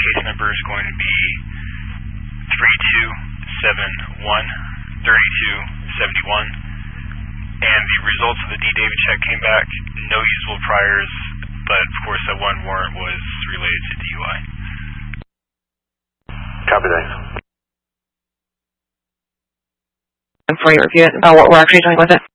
case number is going to be 3271-3271, and the results of the D. David check came back, no usable priors, but of course that one warrant was related to DUI. Copy that. And before you review it, about what we're actually doing with it.